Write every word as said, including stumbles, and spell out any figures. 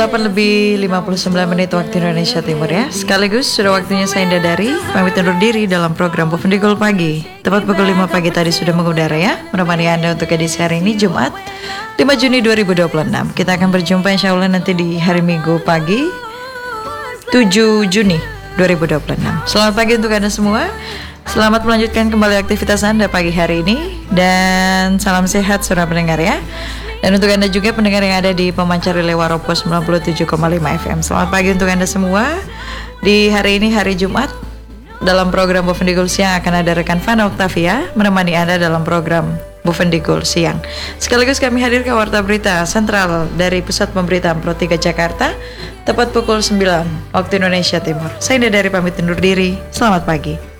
delapan lebih lima puluh sembilan menit waktu Indonesia Timur ya. Sekaligus sudah waktunya saya Indah Dari pamit undur diri dalam program Bovendigul Pagi. Tepat pukul lima pagi tadi sudah mengudara ya, menemani Anda untuk edisi hari ini Jumat lima Juni dua ribu dua puluh enam. Kita akan berjumpa insya Allah nanti di hari Minggu pagi tujuh Juni dua ribu dua puluh enam. Selamat pagi untuk Anda semua. Selamat melanjutkan kembali aktivitas Anda pagi hari ini. Dan salam sehat saudara pendengar ya. Dan untuk Anda juga pendengar yang ada di pemancar relay Waropo sembilan puluh tujuh koma lima F M. Selamat pagi untuk Anda semua. Di hari ini hari Jumat, dalam program Bovendigul Siang akan ada rekan Fana Octavia menemani Anda dalam program Bovendigul Siang. Sekaligus kami hadirkan warta berita sentral dari Pusat Pemberitaan Pro tiga Jakarta tepat pukul sembilan waktu Indonesia Timur. Saya Indah Dari pamit undur diri. Selamat pagi.